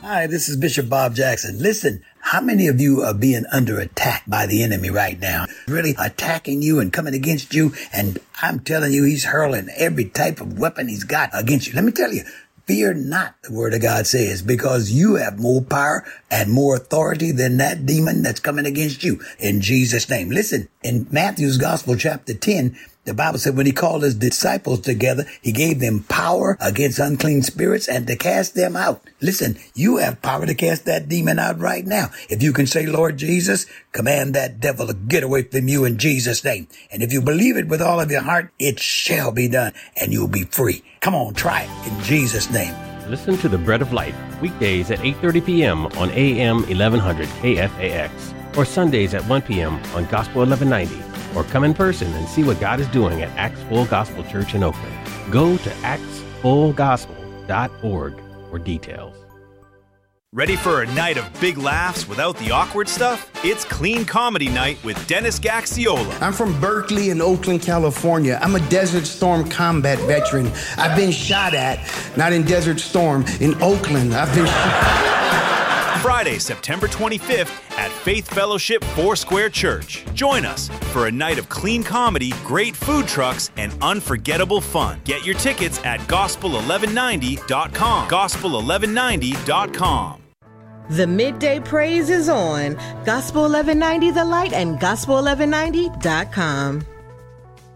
Hi, this is Bishop Bob Jackson. Listen, how many of you are being under attack by the enemy right now? Really attacking you and coming against you. And I'm telling you, he's hurling every type of weapon he's got against you. Let me tell you, fear not, the word of God says, because you have more power and more authority than that demon that's coming against you in Jesus' name. Listen, in Matthew's Gospel, chapter 10, the Bible said when he called his disciples together, he gave them power against unclean spirits and to cast them out. Listen, you have power to cast that demon out right now. If you can say, Lord Jesus, command that devil to get away from you in Jesus' name. And if you believe it with all of your heart, it shall be done and you'll be free. Come on, try it in Jesus' name. Listen to The Bread of Life weekdays at 8:30 p.m. on AM 1100 KFAX or Sundays at 1 p.m. on Gospel 1190. Or come in person and see what God is doing at Acts Full Gospel Church in Oakland. Go to actsfullgospel.org for details. Ready for a night of big laughs without the awkward stuff? It's Clean Comedy Night with Dennis Gaxiola. I'm from Berkeley in Oakland, California. I'm a Desert Storm combat veteran. I've been shot at, not in Desert Storm, in Oakland. I've been Friday, September 25th at Faith Fellowship Foursquare Church. Join us for a night of clean comedy, great food trucks, and unforgettable fun. Get your tickets at gospel1190.com. Gospel1190.com. The Midday Praise is on Gospel 1190 The Light and gospel1190.com.